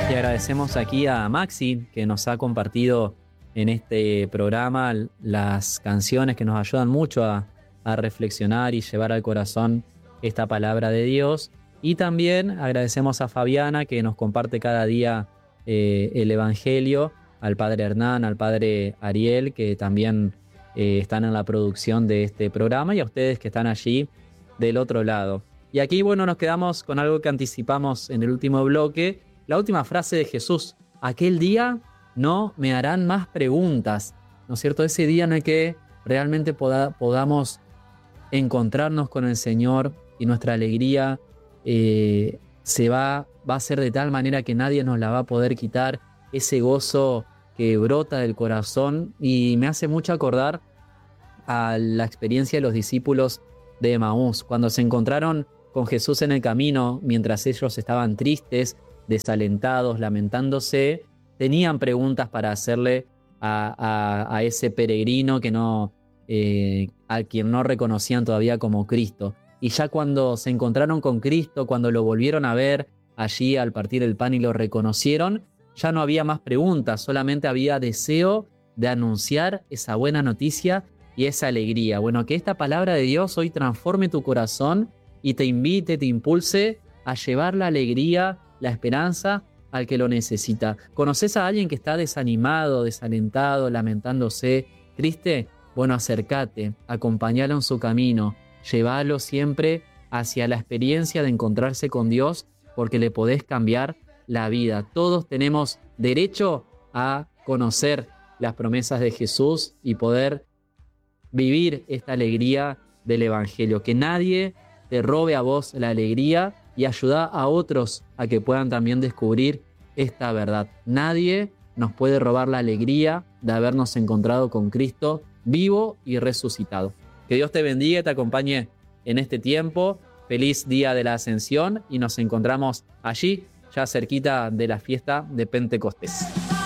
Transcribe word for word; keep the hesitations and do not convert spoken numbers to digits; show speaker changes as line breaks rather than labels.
Y agradecemos aquí a Maxi, que nos ha compartido en este programa las canciones que nos ayudan mucho a, a reflexionar y llevar al corazón esta palabra de Dios. Y también agradecemos a Fabiana, que nos comparte cada día eh, el Evangelio, al Padre Hernán, al Padre Ariel, que también eh, están en la producción de este programa, y a ustedes que están allí del otro lado. Y aquí, bueno, nos quedamos con algo que anticipamos en el último bloque, la última frase de Jesús: aquel día no me harán más preguntas, ¿no es cierto? Ese día en el que realmente poda, podamos encontrarnos con el Señor y nuestra alegría eh, se va, va a ser de tal manera que nadie nos la va a poder quitar, ese gozo que brota del corazón. Y me hace mucho acordar a la experiencia de los discípulos de Emaús, cuando se encontraron con Jesús en el camino, mientras ellos estaban tristes, desalentados, lamentándose, tenían preguntas para hacerle a, a, a ese peregrino que no, eh, a quien no reconocían todavía como Cristo. Y ya cuando se encontraron con Cristo, cuando lo volvieron a ver allí al partir el pan y lo reconocieron, ya no había más preguntas, solamente había deseo de anunciar esa buena noticia y esa alegría. Bueno, que esta palabra de Dios hoy transforme tu corazón y te invite, te impulse a llevar la alegría, la esperanza al que lo necesita. ¿Conoces a alguien que está desanimado, desalentado, lamentándose, triste? Bueno, acércate, acompáñalo en su camino, llévalo siempre hacia la experiencia de encontrarse con Dios, porque le podés cambiar la vida. Todos tenemos derecho a conocer las promesas de Jesús y poder vivir esta alegría del Evangelio. Que nadie te robe a vos la alegría, y ayuda a otros a que puedan también descubrir esta verdad. Nadie nos puede robar la alegría de habernos encontrado con Cristo vivo y resucitado. Que Dios te bendiga y te acompañe en este tiempo. Feliz día de la Ascensión, y nos encontramos allí, ya cerquita de la fiesta de Pentecostés.